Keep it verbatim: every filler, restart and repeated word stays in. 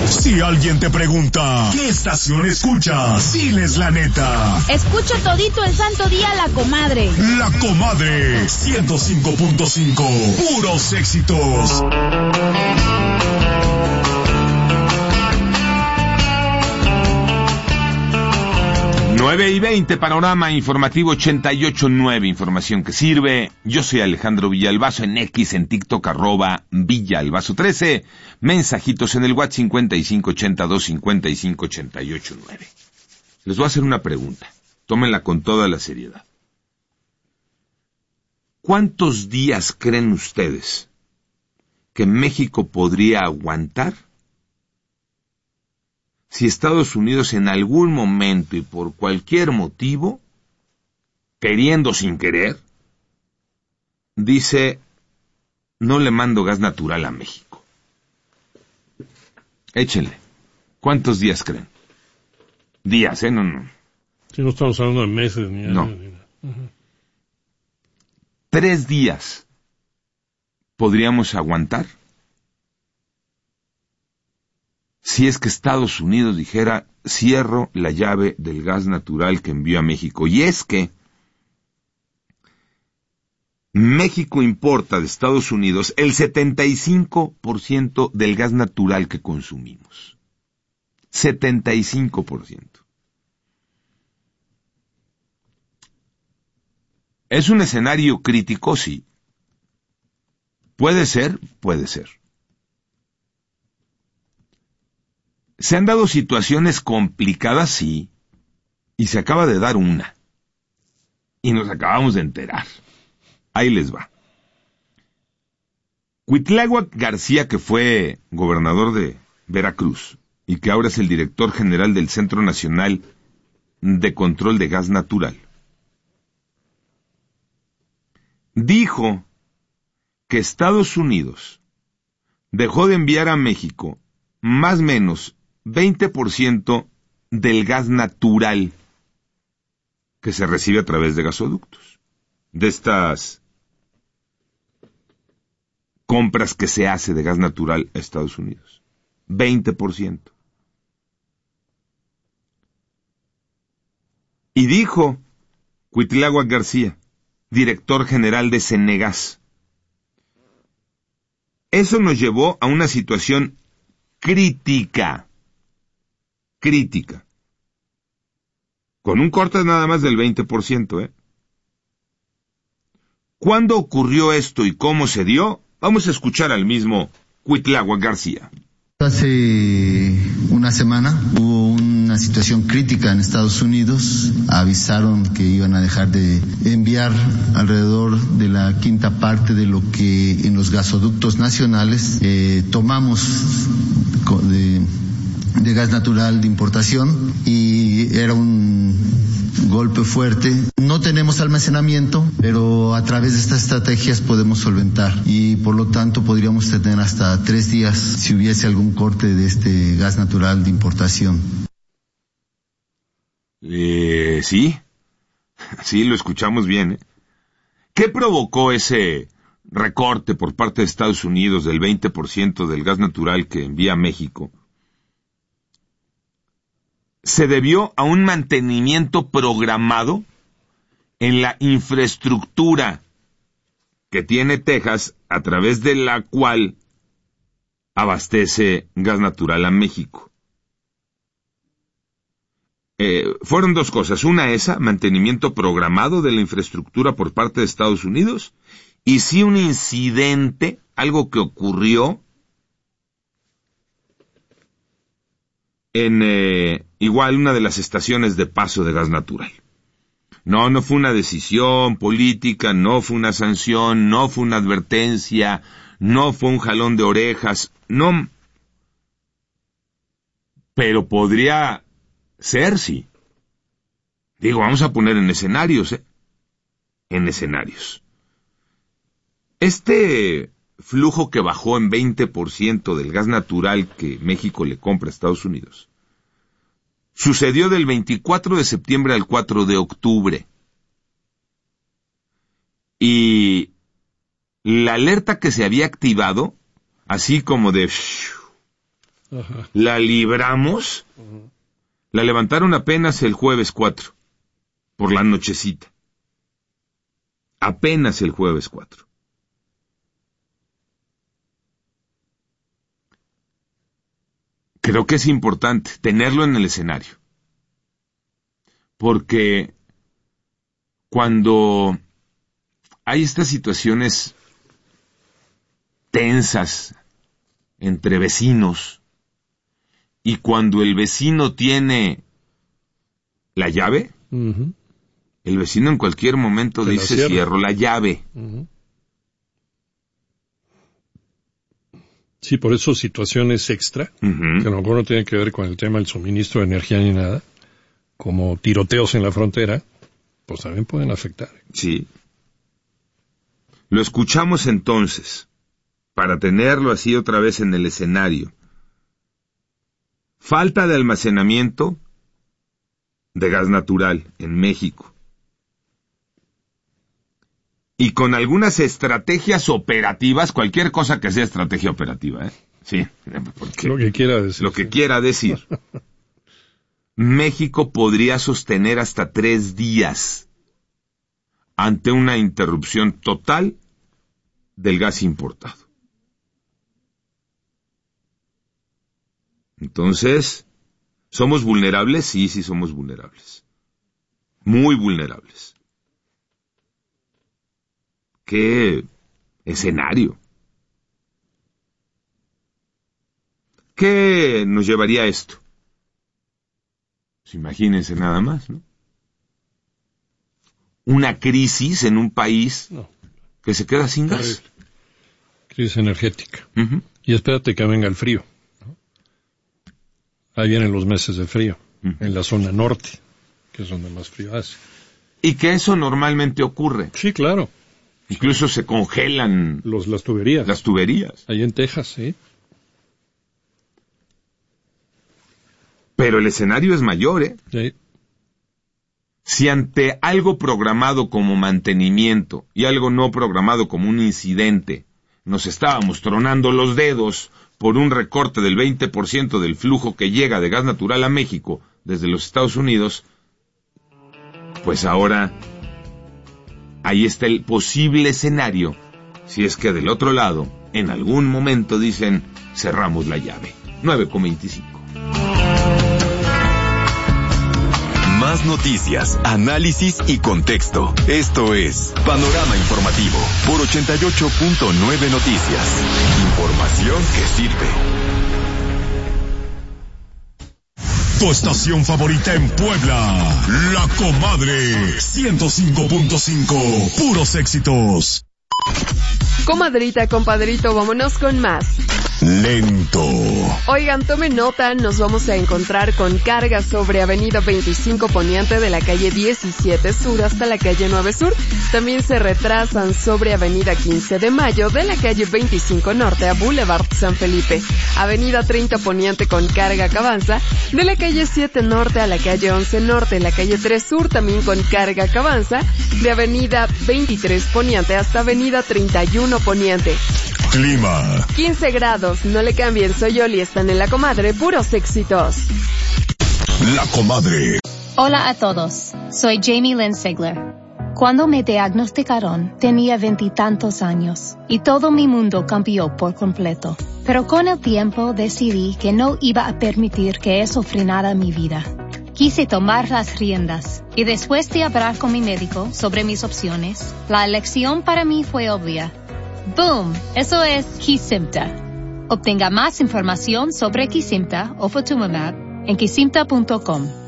Si alguien te pregunta, ¿qué estación escuchas? Diles la neta. Escucho todito el santo día La Comadre. La Comadre, ciento cinco punto cinco, puros éxitos. nueve y veinte, panorama informativo ochenta y ocho punto nueve, información que sirve. Yo soy Alejandro Villalbazo, en X, en TikTok, arroba Villalbazo trece. Mensajitos en el WhatsApp cincuenta y cinco ochenta y dos cincuenta y cinco ochenta y ocho nueve. Les voy a hacer una pregunta. Tómenla con toda la seriedad. ¿Cuántos días creen ustedes que México podría aguantar si Estados Unidos en algún momento y por cualquier motivo, queriendo sin querer, dice, no le mando gas natural a México? Échenle. ¿Cuántos días creen? Días, ¿eh? No, no. Si no estamos hablando de meses ni No. años. Ni nada. Uh-huh. Tres días podríamos aguantar si es que Estados Unidos dijera, cierro la llave del gas natural que envío a México. Y es que México importa de Estados Unidos el setenta y cinco por ciento del gas natural que consumimos. setenta y cinco por ciento. ¿Es un escenario crítico? Sí. ¿Puede ser? Puede ser. ¿Se han dado situaciones complicadas? Sí. Y se acaba de dar una. Y nos acabamos de enterar. Ahí les va. Cuitláhuac García, que fue gobernador de Veracruz y que ahora es el director general del Centro Nacional de Control de Gas Natural, dijo que Estados Unidos dejó de enviar a México más o menos veinte por ciento del gas natural que se recibe a través de gasoductos, de estas compras que se hace de gas natural a Estados Unidos. veinte por ciento. Y dijo Cuitláhuac García, director general de Cenegas, eso nos llevó a una situación crítica, crítica, con un corte nada más del veinte por ciento, ¿eh? ¿Cuándo ocurrió esto y cómo se dio? Vamos a escuchar al mismo Cuitláhuac García. Hace una semana hubo una situación crítica en Estados Unidos. Avisaron que iban a dejar de enviar alrededor de la quinta parte de lo que en los gasoductos nacionales eh, tomamos de, de gas natural de importación, y era un golpe fuerte. No tenemos almacenamiento, pero a través de estas estrategias podemos solventar, y por lo tanto podríamos tener hasta tres días si hubiese algún corte de este gas natural de importación. Eh, sí, sí, lo escuchamos bien, ¿eh? ¿Qué provocó ese recorte por parte de Estados Unidos del veinte por ciento del gas natural que envía a México? Se debió a un mantenimiento programado en la infraestructura que tiene Texas, a través de la cual abastece gas natural a México. Eh, fueron dos cosas. Una, esa, mantenimiento programado de la infraestructura por parte de Estados Unidos, y sí un incidente, algo que ocurrió en eh, igual una de las estaciones de paso de gas natural. No, no fue una decisión política, no fue una sanción, no fue una advertencia, no fue un jalón de orejas, no. Pero podría ser, sí. Digo, vamos a poner en escenarios, ¿eh? En escenarios. Este flujo que bajó en veinte por ciento del gas natural que México le compra a Estados Unidos sucedió del veinticuatro de septiembre al cuatro de octubre. Y la alerta que se había activado, así como de Ajá. La libramos. Uh-huh. La levantaron apenas el jueves cuatro, por la nochecita. Apenas el jueves cuatro. Creo que es importante tenerlo en el escenario. Porque cuando hay estas situaciones tensas entre vecinos y cuando el vecino tiene la llave, uh-huh. el vecino en cualquier momento Te dice la cierro la llave. Uh-huh. Sí, por eso situaciones extra, uh-huh. que a lo mejor no tienen que ver con el tema del suministro de energía ni nada, como tiroteos en la frontera, pues también pueden afectar. Sí. Lo escuchamos entonces, para tenerlo así otra vez en el escenario. Falta de almacenamiento de gas natural en México. Y con algunas estrategias operativas, cualquier cosa que sea estrategia operativa, ¿eh? Sí, porque lo que quiera decir. Lo que sí. quiera decir. México podría sostener hasta tres días ante una interrupción total del gas importado. Entonces, ¿somos vulnerables? Sí, sí somos vulnerables. Muy vulnerables. ¿Qué escenario? ¿Qué nos llevaría a esto? Pues imagínense nada más, ¿no? Una crisis en un país no. que se queda sin gas. Crisis energética. Uh-huh. Y espérate que venga el frío. ¿no? Ahí vienen los meses de frío, uh-huh. en la zona norte, que es donde más frío hace. Y que eso normalmente ocurre. Sí, claro. Incluso se congelan Los, las tuberías. Las tuberías. Ahí en Texas, sí. Pero el escenario es mayor, ¿eh? Sí. Si ante algo programado como mantenimiento y algo no programado como un incidente, nos estábamos tronando los dedos por un recorte del veinte por ciento del flujo que llega de gas natural a México desde los Estados Unidos, pues ahora ahí está el posible escenario, si es que del otro lado, en algún momento dicen, cerramos la llave. nueve con veinticinco. Más noticias, análisis y contexto. Esto es Panorama Informativo por ochenta y ocho punto nueve Noticias. Información que sirve. Tu estación favorita en Puebla, La Comadre, ciento cinco punto cinco, puros éxitos. Comadrita, compadrito, vámonos con más. Lento. Oigan, tomen nota, nos vamos a encontrar con carga sobre Avenida veinticinco Poniente de la calle diecisiete Sur hasta la calle nueve Sur. También se retrasan sobre Avenida quince de Mayo de la calle veinticinco Norte a Boulevard San Felipe. Avenida treinta Poniente con carga que avanza de la calle siete Norte a la calle once Norte, la calle tres Sur también con carga que avanza de Avenida veintitrés Poniente hasta Avenida treinta y uno Poniente. Clima. quince grados, no le cambien, soy Oli, están en La Comadre, puros éxitos. La Comadre. Hola a todos, soy Jamie Lynn Sigler. Cuando me diagnosticaron, tenía veintitantos años y todo mi mundo cambió por completo. Pero con el tiempo decidí que no iba a permitir que eso frenara mi vida. Quise tomar las riendas y después de hablar con mi médico sobre mis opciones, la elección para mí fue obvia. ¡Boom! Eso es Kesimpta. Obtenga más información sobre Kesimpta o Ofatumumab en kesimpta punto com.